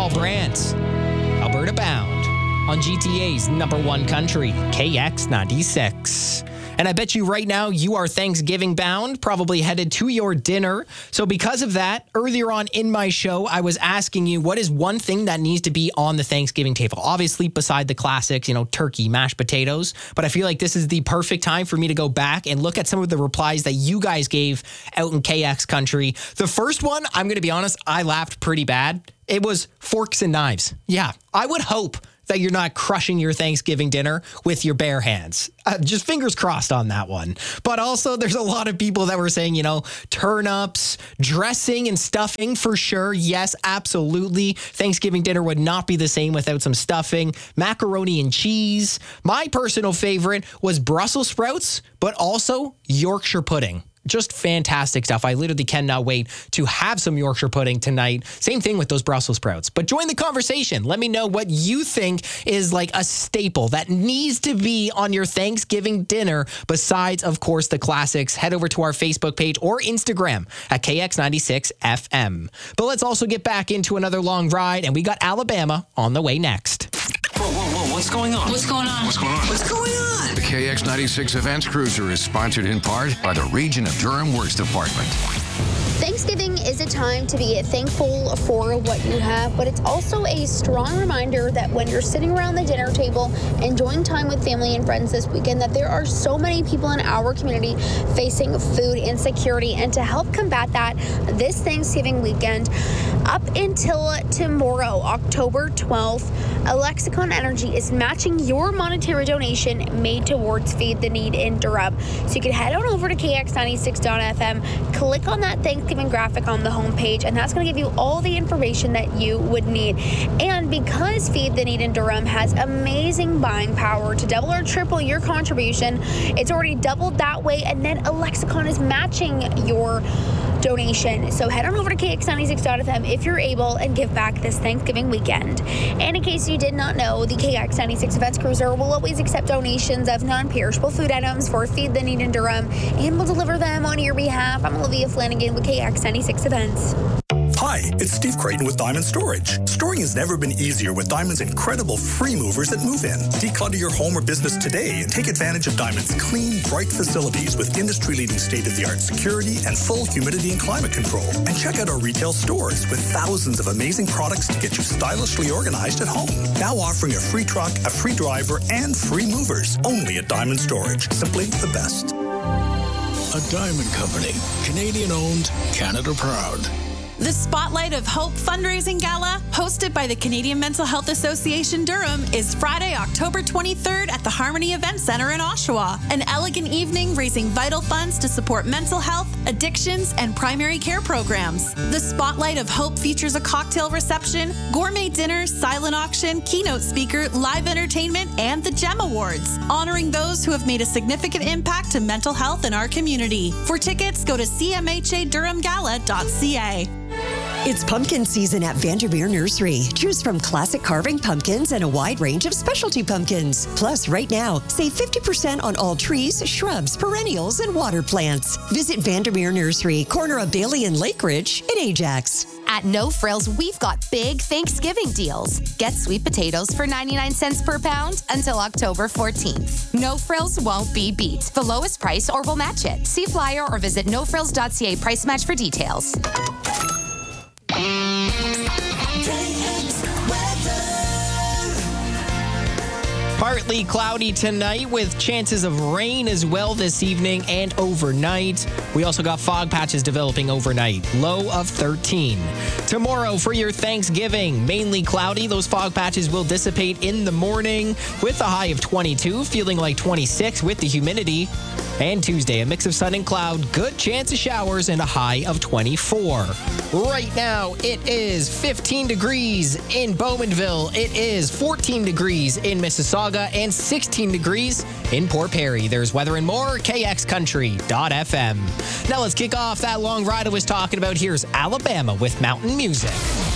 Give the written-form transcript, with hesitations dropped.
Paul Brandt, Alberta Bound on GTA's number one country, KX96. And I bet you right now you are Thanksgiving bound, probably headed to your dinner. So because of that, earlier on in my show, I was asking you what is one thing that needs to be on the Thanksgiving table? Obviously, beside the classics, turkey, mashed potatoes. But I feel like this is the perfect time for me to go back and look at some of the replies that you guys gave out in KX country. The first one, I'm going to be honest, I laughed pretty bad. It was forks and knives. Yeah, I would hope that you're not crushing your Thanksgiving dinner with your bare hands. Just fingers crossed on that one. But also, there's a lot of people that were saying, turnips, dressing and stuffing for sure. Yes, absolutely. Thanksgiving dinner would not be the same without some stuffing. Macaroni and cheese. My personal favorite was Brussels sprouts, but also Yorkshire pudding. Just fantastic stuff. I literally cannot wait to have some Yorkshire pudding tonight. Same thing with those Brussels sprouts. But join the conversation. Let me know what you think is like a staple that needs to be on your Thanksgiving dinner besides, of course, the classics. Head over to our Facebook page or Instagram at KX96FM. But let's also get back into another long ride, and we got Alabama on the way next. Whoa, what's going on? What's going on? What's going on? What's going on? The KX96 Events Cruiser is sponsored in part by the Region of Durham Works Department. Thanksgiving is a time to be thankful for what you have, but it's also a strong reminder that when you're sitting around the dinner table enjoying time with family and friends this weekend, that there are so many people in our community facing food insecurity. And to help combat that this Thanksgiving weekend, up until tomorrow, October 12th, Alexicon Energy is matching your monetary donation made towards Feed the Need in Durham. So you can head on over to KX96.FM, click on that Thanksgiving graphic on the homepage, and that's going to give you all the information that you would need. And because Feed the Need in Durham has amazing buying power to double or triple your contribution, it's already doubled that way, and then Alexicon is matching your donation. So head on over to KX96.FM if you're able and give back this Thanksgiving weekend. And in case you did not know, the KX96 Events Cruiser will always accept donations of non-perishable food items for Feed the Need in Durham and will deliver them on your behalf. I'm Olivia Flanagan with KX96 Events. Hi, it's Steve Creighton with Diamond Storage. Storing has never been easier with Diamond's incredible free movers that move in. Declutter your home or business today and take advantage of Diamond's clean, bright facilities with industry-leading state-of-the-art security and full humidity and climate control. And check out our retail stores with thousands of amazing products to get you stylishly organized at home. Now offering a free truck, a free driver, and free movers. Only at Diamond Storage. Simply the best. A Diamond Company. Canadian-owned, Canada-proud. The Spotlight of Hope fundraising gala, hosted by the Canadian Mental Health Association Durham, is Friday, October 23rd at the Harmony Event Center in Oshawa. An elegant evening raising vital funds to support mental health, addictions, and primary care programs. The Spotlight of Hope features a cocktail reception, gourmet dinner, silent auction, keynote speaker, live entertainment, and the GEM Awards, honoring those who have made a significant impact to mental health in our community. For tickets, go to cmhadurhamgala.ca. It's pumpkin season at Vandermeer Nursery. Choose from classic carving pumpkins and a wide range of specialty pumpkins. Plus, right now, save 50% on all trees, shrubs, perennials, and water plants. Visit Vandermeer Nursery, corner of Bailey and Lake Ridge in Ajax. At No Frills, we've got big Thanksgiving deals. Get sweet potatoes for 99 cents per pound until October 14th. No Frills won't be beat. The lowest price or we'll match it. See flyer or visit nofrills.ca price match for details. Partly cloudy tonight with chances of rain as well this evening and overnight. We also got fog patches developing overnight. Low of 13. Tomorrow for your Thanksgiving, mainly cloudy. Those fog patches will dissipate in the morning with a high of 22, feeling like 26 with the humidity. And Tuesday, a mix of sun and cloud, good chance of showers, and a high of 24. Right now, it is 15 degrees in Bowmanville. It is 14 degrees in Mississauga and 16 degrees in Port Perry. There's weather and more, KXCountry.fm. Now let's kick off that long ride I was talking about. Here's Alabama with Mountain Music.